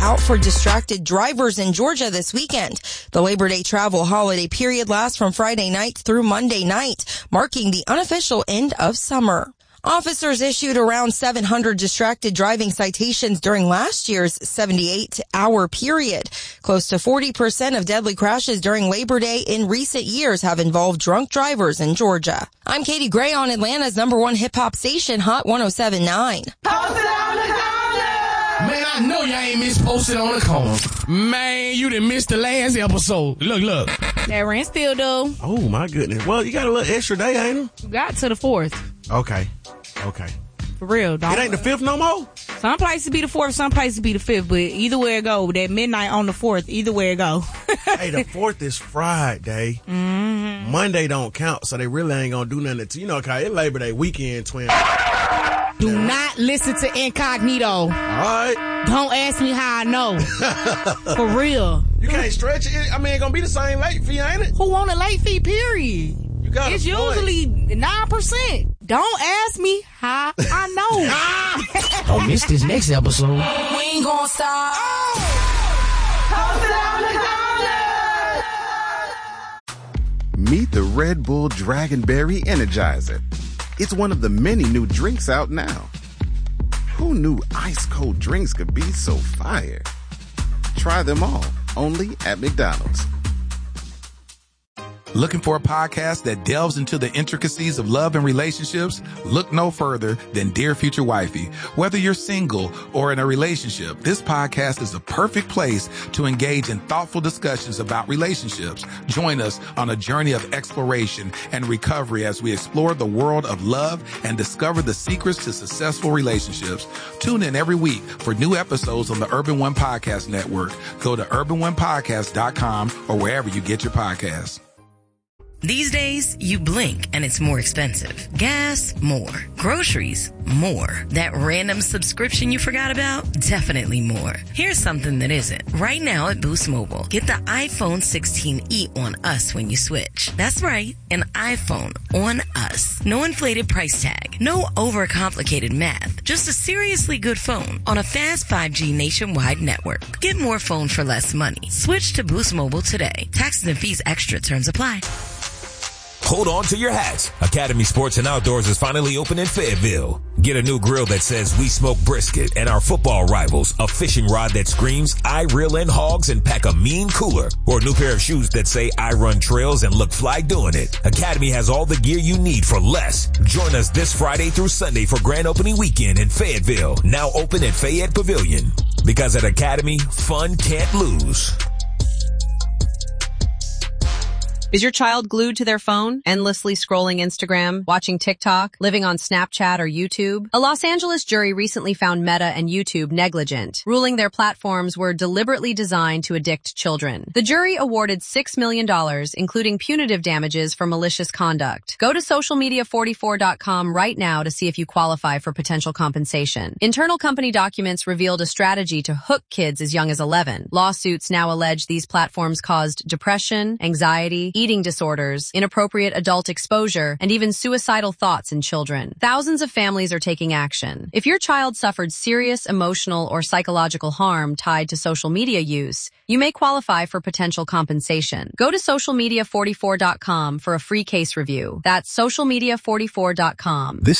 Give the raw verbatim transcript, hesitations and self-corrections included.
out for distracted drivers in Georgia this weekend. The Labor Day travel holiday period lasts from Friday night through Monday night, marking the unofficial end of summer. Officers issued around seven hundred distracted driving citations during last year's seventy-eight hour period. Close to forty percent of deadly crashes during Labor Day in recent years have involved drunk drivers in Georgia. I'm Katie Gray on Atlanta's number one hip-hop station, Hot one oh seven point nine. Posted on the corner! Man, I know y'all ain't miss Posted on the Corner. Man, you done missed the last episode. Look, look. That rent still due. Oh, my goodness. Well, you got a little extra day, ain't it? You got to the fourth. Okay. Okay. For real, dog. It ain't the fifth no more? Some places be the fourth, some places be the fifth, but either way it go, that midnight on the fourth, either way it go. Hey, the fourth is Friday. Mm-hmm. Monday don't count, so they really ain't gonna do nothing until, you know, okay, it's Labor Day weekend, twin. Do not listen to Incognito. All right. Don't ask me how I know. For real. You can't stretch it. I mean, it's gonna be the same late fee, ain't it? Who want a late fee, period? You got It's usually nine percent. Don't ask me how I know. Don't miss this next episode. We ain't gonna stop. Meet the Red Bull Dragonberry Energizer. It's one of the many new drinks out now. Who knew ice cold drinks could be so fire? Try them all, only at McDonald's. Looking for a podcast that delves into the intricacies of love and relationships? Look no further than Dear Future Wifey. Whether you're single or in a relationship, this podcast is the perfect place to engage in thoughtful discussions about relationships. Join us on a journey of exploration and recovery as we explore the world of love and discover the secrets to successful relationships. Tune in every week for new episodes on the Urban One Podcast Network. Go to urban one podcast dot com or wherever you get your podcasts. These days, you blink and it's more expensive. Gas, more. Groceries, more. That random subscription you forgot about, definitely more. Here's something that isn't. Right now at Boost Mobile, get the iPhone sixteen e on us when you switch. That's right, an iPhone on us. No inflated price tag. No overcomplicated math. Just a seriously good phone on a fast five G nationwide network. Get more phone for less money. Switch to Boost Mobile today. Taxes and fees extra. Terms apply. Hold on to your hats. Academy Sports and Outdoors is finally open in Fayetteville. Get a new grill that says we smoke brisket and our football rivals, a fishing rod that screams I reel in hogs and pack a mean cooler, or a new pair of shoes that say I run trails and look fly doing it. Academy has all the gear you need for less. Join us this Friday through Sunday for grand opening weekend in Fayetteville, now open at Fayette Pavilion. Because at Academy, fun can't lose. Is your child glued to their phone, endlessly scrolling Instagram, watching TikTok, living on Snapchat or YouTube? A Los Angeles jury recently found Meta and YouTube negligent, ruling their platforms were deliberately designed to addict children. The jury awarded six million dollars, including punitive damages for malicious conduct. Go to social media forty-four dot com right now to see if you qualify for potential compensation. Internal company documents revealed a strategy to hook kids as young as eleven. Lawsuits now allege these platforms caused depression, anxiety, eating disorders, inappropriate adult exposure, and even suicidal thoughts in children. Thousands of families are taking action. If your child suffered serious emotional or psychological harm tied to social media use, you may qualify for potential compensation. Go to social media forty-four dot com for a free case review. That's social media forty-four dot com. This